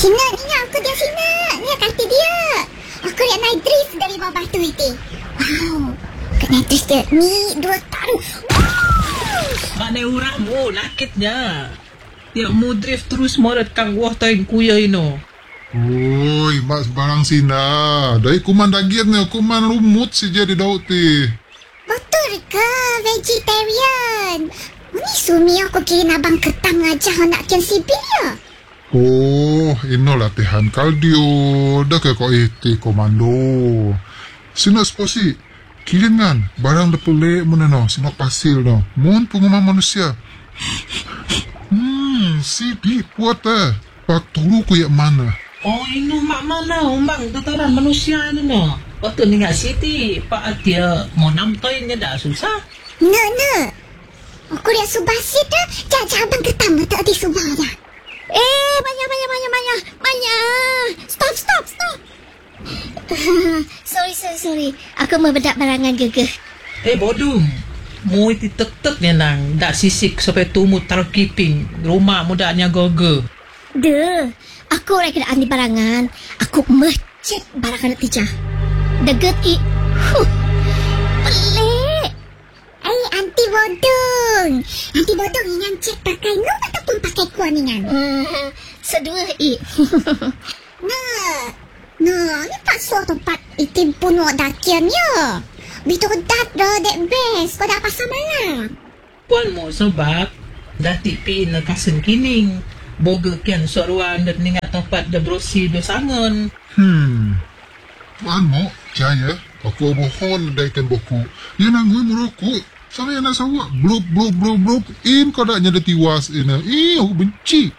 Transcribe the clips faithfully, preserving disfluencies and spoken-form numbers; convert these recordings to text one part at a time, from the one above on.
Sina, ni aku dia Sina. Ni kaki dia. Aku yang naik drift dari bawah batu itu. Wow. Kena drift dia. Ni dua taruh. Wow. Mana orang mu nakitnya. Ya mu drift terus morat kang wah tain kuya ino. Oi, mak barang Sina. Dari kuman daging ni, kuman rumut si jadi daud ti. Betul ke vegetarian? Ni sumi aku kira abang ketang aja nak kian sipil ya. Oh, ino latihan kardio. Dah ke kau iti komando. Sina sposi. Kilingan, barang dah pelik mana no. Sina pasir no. Mohon pengumuman manusia. Hmm, si di puat eh. Pak turu ku yang mana? Oh, ino mak mana umbang tataran manusia ni no. Waktu ni nggak siti, pak dia mau namtoin dia dah susah. No, no. Aku lihat subasit dah. Jajah abang ketang tak di subah dah. Eh, banyak, banyak, banyak, banyak. Banyak. Stop, stop, stop. sorry, sorry, sorry. Aku membedak barangan gegeh. Eh, bodoh. Mu itu tek-tek ni nang. Dak sisik sampai tumut taruh kiping. Rumah mudanya goge. Duh. Aku orang kena andi barangan. Aku mecet barangan tijah. Deget i. Huh. Pelik. Eh, anti bodong. Anti bodong ingan cek pakai nu ataupun pakai kuaningan? Hmm, sedua i. Nah. Nah, ni tak suatu tempat itim pun wak dakian ya. Bitu dat dah dek best. Kau dah pasal malam. Puan mo sebab dah tipi na kasen kining. Boga kian suaruan dan ningat tempat dah berosi dah sangon. Hmm. Puan mo, jaya. Aku mohon daikan boku. Ia nangui merokok. Saya nak sawak. Blub, blub, blub, blub. In kau dah nyada tiwas ini. Eh, aku benci.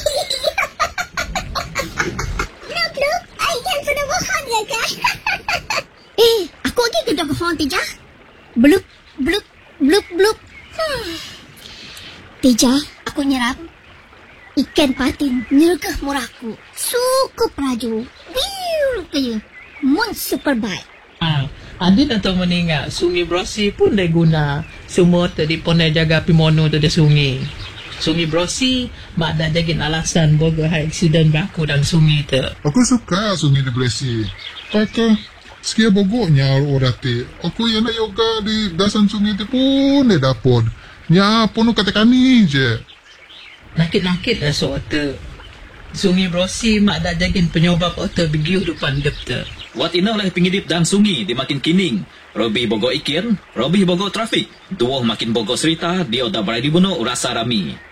Blub, blub. Ayah sudah mohon ya kan? eh, aku lagi sudah mohon Tijah. Blub, blub, blub, blub. Hmm. Tijah, aku nyerap. Ikan patin nyegah murahku. Suku praju. Wiu kaya. Mun super baik. Ah, adin atau meninggal sungai Brosi pun dah guna. Semua tadi pun dah jaga pimono tu dah sungai. Sungai Brosi mak dah jagin alasan boga high accident berlaku dan sungai tu. Aku suka sungai di Blesi. Kakak, sekia bogoknya orang ti. Aku yang nak yoga di dasan sungai tu pun dah dapat. Nya pun katakan ni je. Nakit-nakit lah soal tu. Sungai Brosi mak dah jagin penyobab otak begiu depan dep tu. Wat ina oleh pengidip dan sungi di makin kining. Robi bogo ikir, Robi bogo trafik. Duoh makin bogo cerita, dia dah berada di bunuh rasa rami.